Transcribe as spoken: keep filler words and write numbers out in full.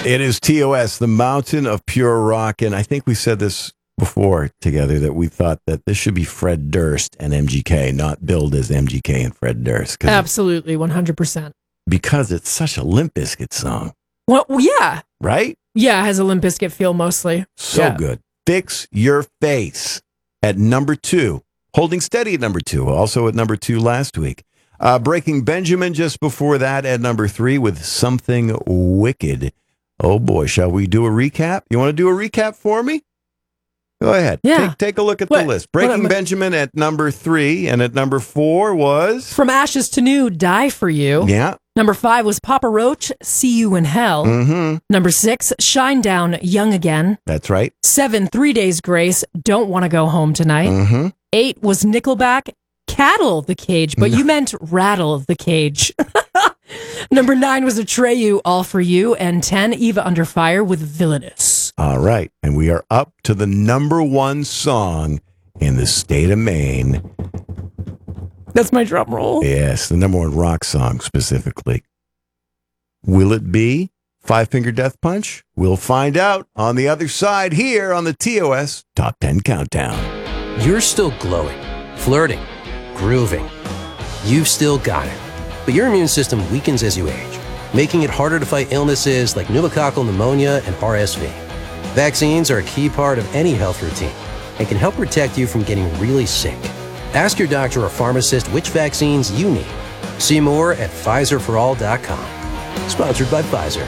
It is T O S, the Mountain of Pure Rock. And I think we said this before together that we thought that this should be Fred Durst and M G K, not billed as M G K and Fred Durst. Absolutely, one hundred percent. Because it's such a Limp Bizkit song. Well, yeah. Right? Yeah, it has a Limp Bizkit feel mostly. So yeah. good. Fix Your Face at number two. Holding steady at number two. Also at number two last week. Uh, Breaking Benjamin just before that at number three with Something Wicked. Oh boy, shall we do a recap? You want to do a recap for me? Go ahead. Yeah. Take, take a look at what, the list. Breaking what, Benjamin at number three, and at number four was... From Ashes to New, Die For You. Yeah. Number five was Papa Roach, See You in Hell. Mm-hmm. Number six, Shinedown, Young Again. That's right. Seven, Three Days Grace, Don't Want to Go Home Tonight. Mm-hmm. Eight was Nickelback, Cattle the Cage, but you meant Rattle the Cage. Number nine was Atreyu, All For You. And ten, Eva Under Fire with Villainous. All right. And we are up to the number one song in the state of Maine. That's my drum roll. Yes, the number one rock song specifically. Will it be Five Finger Death Punch? We'll find out on the other side here on the T O S Top ten Countdown. You're still glowing, flirting, grooving. You've still got it. But your immune system weakens as you age, making it harder to fight illnesses like pneumococcal pneumonia and R S V. Vaccines are a key part of any health routine and can help protect you from getting really sick. Ask your doctor or pharmacist which vaccines you need. See more at Pfizer for all dot com. Sponsored by Pfizer.